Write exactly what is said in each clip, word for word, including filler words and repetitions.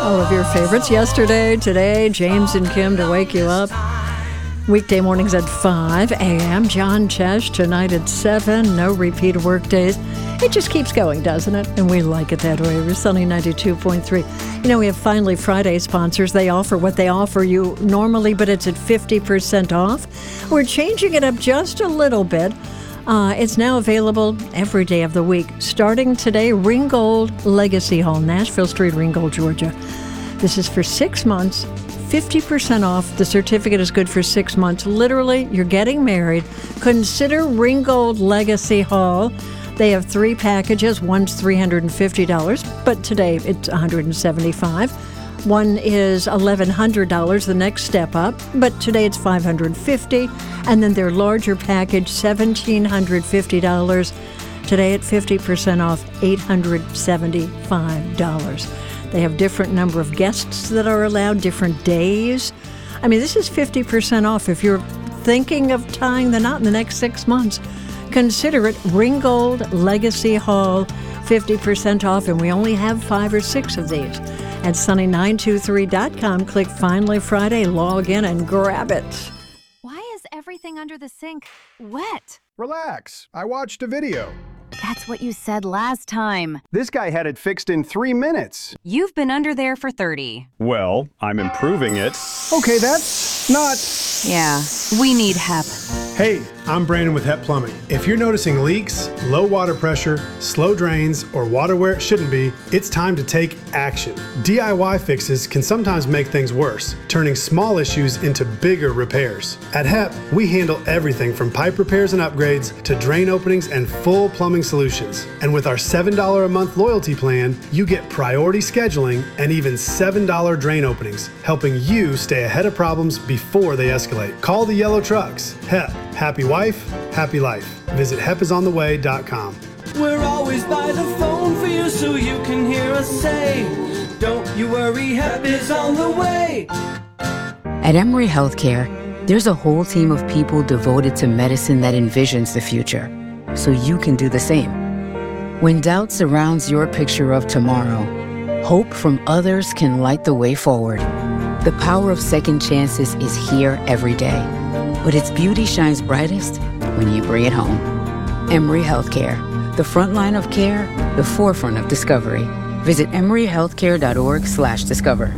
All of your favorites yesterday, today, James and Kim to wake you up. Weekday mornings at five a.m. John Tesh tonight at seven. No repeat of work days. It just keeps going, doesn't it? And we like it that way. We're Sunny ninety-two point three. You know, we have Finally Friday sponsors. They offer what they offer you normally, but it's at fifty percent off. We're changing it up just a little bit. Uh, it's now available every day of the week. Starting today, Ringgold Legacy Hall, Nashville Street, Ringgold, Georgia. This is for six months, fifty percent off. The certificate is good for six months. Literally, you're getting married. Consider Ringgold Legacy Hall. They have three packages. One's three hundred fifty dollars, but today it's one hundred seventy-five dollars. One is eleven hundred dollars, the next step up, but today it's five hundred fifty dollars. And then their larger package, one thousand seven hundred fifty dollars. Today at fifty percent off, eight hundred seventy-five dollars. They have different number of guests that are allowed, different days. I mean, this is fifty percent off. If you're thinking of tying the knot in the next six months, consider it. Ringgold Legacy Hall, fifty percent off, and we only have five or six of these. At sunny nine two three dot com, click Finally Friday, log in, and grab it. Why is everything under the sink wet? Relax. I watched a video. That's what you said last time. This guy had it fixed in three minutes. You've been under there for thirty. Well, I'm improving it. Okay, that's not... Yeah, we need H E P. Hey, I'm Brandon with H E P Plumbing. If you're noticing leaks, low water pressure, slow drains, or water where it shouldn't be, it's time to take action. D I Y fixes can sometimes make things worse, turning small issues into bigger repairs. At H E P, we handle everything from pipe repairs and upgrades to drain openings and full plumbing solutions. And with our seven dollars a month loyalty plan, you get priority scheduling and even seven dollars drain openings, helping you stay ahead of problems before they escalate. Call the yellow trucks. H E P. Happy wife, happy life. Visit hep is on the way dot com. We're always by the phone for you so you can hear us say, don't you worry, H E P is on the way. At Emory Healthcare, there's a whole team of people devoted to medicine that envisions the future, so you can do the same. When doubt surrounds your picture of tomorrow, hope from others can light the way forward. The power of second chances is here every day, but its beauty shines brightest when you bring it home. Emory Healthcare, the front line of care, the forefront of discovery. Visit emory healthcare dot org slash discover.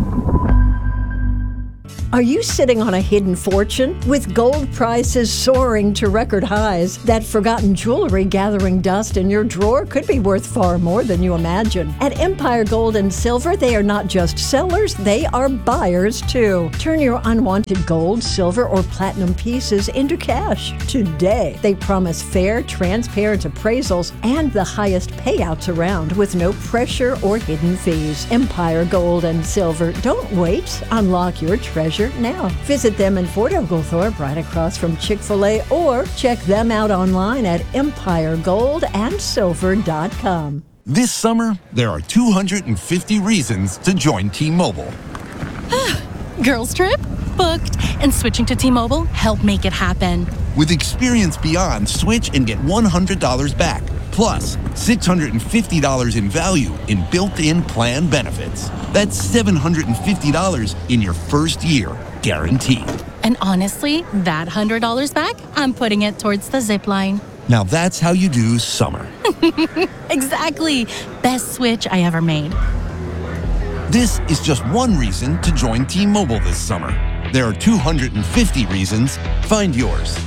Are you sitting on a hidden fortune? With gold prices soaring to record highs, that forgotten jewelry gathering dust in your drawer could be worth far more than you imagine. At Empire Gold and Silver, they are not just sellers, they are buyers too. Turn your unwanted gold, silver, or platinum pieces into cash today. They promise fair, transparent appraisals and the highest payouts around with no pressure or hidden fees. Empire Gold and Silver. Don't wait. Unlock your treasure now. Visit them in Fort Oglethorpe, right across from Chick-fil-A, or check them out online at empire gold and silver dot com. This summer, there are two hundred fifty reasons to join T-Mobile. Girls trip? Booked. And switching to T-Mobile helped make it happen. With Experience Beyond, switch and get one hundred dollars back. Plus, six hundred fifty dollars in value in built-in plan benefits. That's seven hundred fifty dollars in your first year, guaranteed. And honestly, that one hundred dollars back, I'm putting it towards the zip line. Now that's how you do summer. Exactly. Best switch I ever made. This is just one reason to join T-Mobile this summer. There are two hundred fifty reasons. Find yours.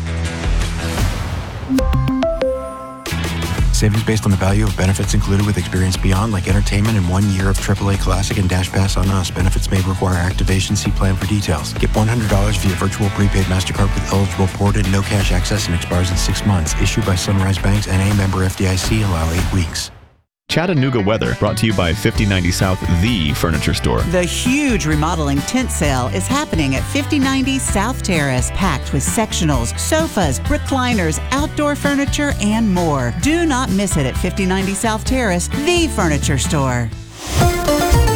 Savings based on the value of benefits included with Experience Beyond, like entertainment and one year of triple A Classic and Dash Pass on us. Benefits may require activation. See plan for details. Get one hundred dollars via virtual prepaid MasterCard with eligible ported, no cash access, and expires in six months. Issued by Sunrise Banks, N A, member F D I C. Allow eight weeks. Chattanooga weather brought to you by fifty ninety South, the furniture store. The huge remodeling tent sale is happening at fifty ninety South Terrace, packed with sectionals, sofas, recliners, outdoor furniture, and more. Do not miss it at fifty ninety South Terrace, the furniture store.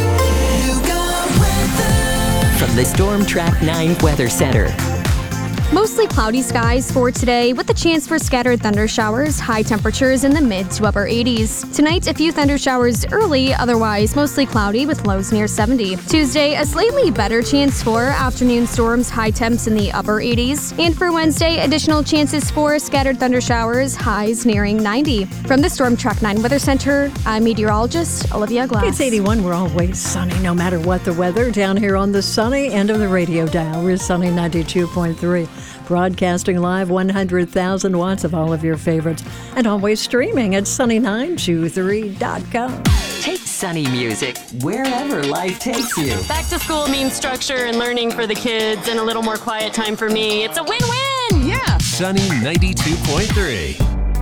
From the Storm Track nine Weather Center. Mostly cloudy skies for today with a chance for scattered thunder showers, high temperatures in the mid to upper eighties. Tonight, a few thunder showers early, otherwise mostly cloudy with lows near seventy. Tuesday, a slightly better chance for afternoon storms, high temps in the upper eighties. And for Wednesday, additional chances for scattered thunder showers, highs nearing ninety. From the Storm Track nine Weather Center, I'm meteorologist Olivia Glass. It's eighty-one. We're always sunny no matter what the weather. Down here on the sunny end of the radio dial, we're Sunny ninety-two point three. Broadcasting live one hundred thousand watts of all of your favorites. And always streaming at sunny nine two three dot com. Take Sunny music wherever life takes you. Back to school means structure and learning for the kids and a little more quiet time for me. It's a win-win! Yeah! Sunny ninety-two point three.